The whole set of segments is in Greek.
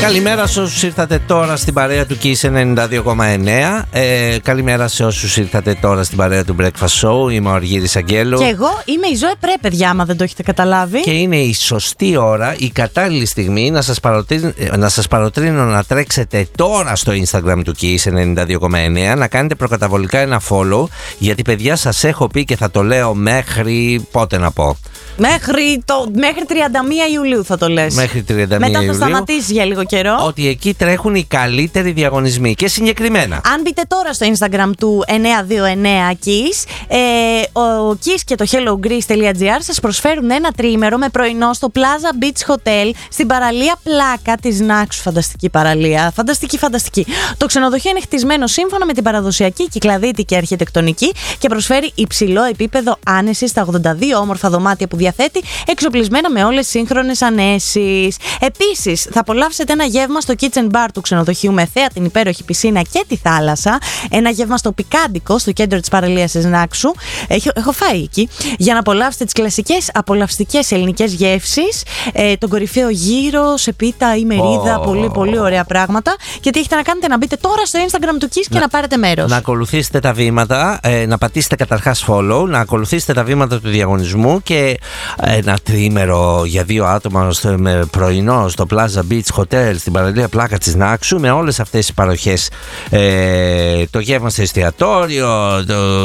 Καλημέρα σε όσους ήρθατε τώρα στην παρέα του Kiss 92,9. Καλημέρα σε όσους ήρθατε τώρα στην παρέα του Breakfast Show. Είμαι ο Αργύρης Αγγέλου. Και εγώ είμαι η Ζωέ Πρέ, παιδιά, άμα δεν το έχετε καταλάβει. Και είναι η σωστή ώρα, η κατάλληλη στιγμή να σας παροτρύνω να τρέξετε τώρα στο Instagram του Kiss 92,9, να κάνετε προκαταβολικά ένα follow, γιατί παιδιά σας έχω πει και θα το λέω μέχρι πότε να πω. Μέχρι 31 Ιουλίου θα το λες. Μέχρι 31 Μετά Ιουλίου. θα σταματήσει για λίγο καιρό. Ότι εκεί τρέχουν οι καλύτεροι διαγωνισμοί. Και συγκεκριμένα, Αν μπείτε τώρα στο Instagram του 929 Kiss, ο Kiss και το hellogreece.gr σας προσφέρουν ένα τριήμερο με πρωινό στο Plaza Beach Hotel στην παραλία Πλάκα της Νάξου. Φανταστική παραλία. Φανταστική. Το ξενοδοχείο είναι χτισμένο σύμφωνα με την παραδοσιακή κυκλαδίτικη αρχιτεκτονική και προσφέρει υψηλό επίπεδο άνεσης στα 82 όμορφα δωμάτια που διαθέτει, εξοπλισμένα με όλες τις σύγχρονες ανέσεις. Επίσης, θα απολαύσετε ένα γεύμα στο kitchen bar του ξενοδοχείου με θέα την υπέροχη πισίνα και τη θάλασσα. Ένα γεύμα στο Πικάντικο, στο κέντρο της παραλίας της Νάξου. Έχω φάει εκεί. Για να απολαύσετε τις κλασικές απολαυστικές ελληνικές γεύσεις, τον κορυφαίο γύρο σε πίτα ή μερίδα. Πολύ ωραία πράγματα. Και τι έχετε να κάνετε? Να μπείτε τώρα στο Instagram του Kiss και να πάρετε μέρος. να ακολουθήσετε τα βήματα, να πατήσετε καταρχάς follow, να ακολουθήσετε τα βήματα του διαγωνισμού και ένα τριήμερο για 2 άτομα με πρωινό στο Plaza Beach Hotel στην παραλία Πλάκα της Νάξου, με όλες αυτές τις παροχές, το γεύμα σε εστιατόριο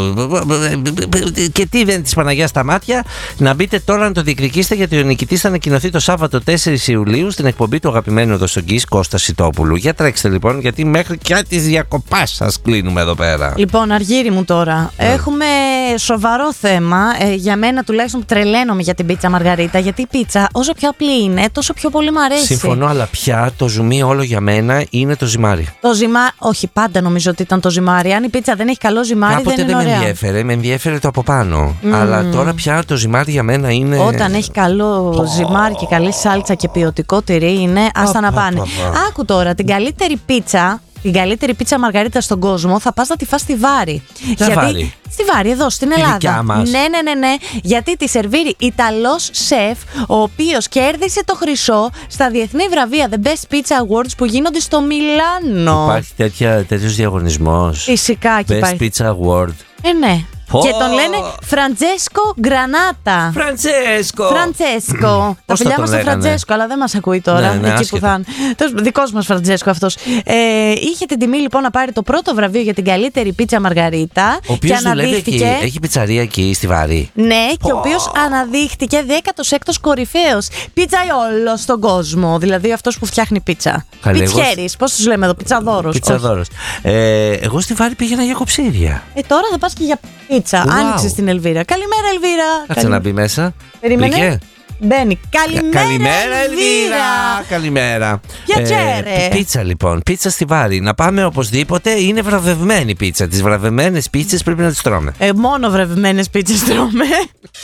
και τι δεν της Παναγιάς στα μάτια. Να μπείτε τώρα να το διεκδικήσετε, γιατί ο νικητής θα ανακοινωθεί το Σάββατο 4 Ιουλίου στην εκπομπή του αγαπημένου εδώ στο Kiss, Κώστα Σιτόπουλου. Για τρέξτε λοιπόν, γιατί μέχρι και τις διακοπάς σας κλείνουμε εδώ πέρα. Λοιπόν, Αργύρη μου τώρα, έχουμε σοβαρό θέμα. Για μένα τουλάχιστον τρελαίνομαι για την πίτσα Μαργαρίτα, γιατί η πίτσα όσο πιο απλή είναι, τόσο πιο πολύ μου αρέσει. Συμφωνώ, αλλά πια το ζουμί όλο για μένα είναι το ζυμάρι. Όχι, πάντα νομίζω ότι ήταν το ζυμάρι. Αν η πίτσα δεν έχει καλό ζυμάρι, κάποτε δεν είναι ωραία. με ενδιέφερε το από πάνω. Αλλά τώρα πια το ζυμάρι για μένα είναι. Όταν έχει καλό ζυμάρι και καλή σάλτσα και ποιοτικό τυρί, είναι άστα να πάνε. Άκου τώρα, την καλύτερη πίτσα Μαργαρίτα στον κόσμο θα πας να τη φας στη Βάρη. Βάρη? Στη Βάρη, εδώ στην Ελλάδα. δικιά μας. Ναι. Γιατί τη σερβίρει Ιταλός σεφ, ο οποίος κέρδισε το χρυσό στα διεθνή βραβεία The Best Pizza Awards που γίνονται στο Μιλάνο. Υπάρχει τέτοιος διαγωνισμός? Φυσικά και Best υπάρχει. Pizza Award. Ναι. Και τον λένε Φραντζέσκο Γκρανάτα. Φραντζέσκο. Τα φιλιά μας στον Φραντζέσκο, αλλά δεν μας ακούει τώρα. Ναι, εκεί που θα είναι. Δικός μας Φραντζέσκο αυτός. Είχε την τιμή λοιπόν να πάρει το πρώτο βραβείο για την καλύτερη πίτσα Μαργαρίτα. Ο οποίος δουλεύει εκεί. Έχει πιτσαρία εκεί στη Βάρη. Ναι, και ο οποίος αναδείχτηκε 16ος κορυφαίος πιτσαϊόλο στον κόσμο. Δηλαδή αυτός που φτιάχνει πίτσα. Πιτσιέρης, πώς τους λέμε εδώ, πιτσαδόρος. Εγώ στη Βάρη πήγαινα για κοψίδια. Τώρα θα πας και για πίτσα. Άνοιξε στην Ελβίρα. Καλημέρα, Ελβίρα. Κάτσε να μπει μέσα. Περίμενε. Μπαίνει. Καλημέρα, Ελβίρα. Καλημέρα. Πιατσέρε. Πίτσα λοιπόν. Πίτσα στη Βάρη. Να πάμε οπωσδήποτε. Είναι βραβευμένη πίτσα. Τις βραβευμένες πίτσες πρέπει να τις τρώμε. Μόνο βραβευμένες πίτσες τρώμε.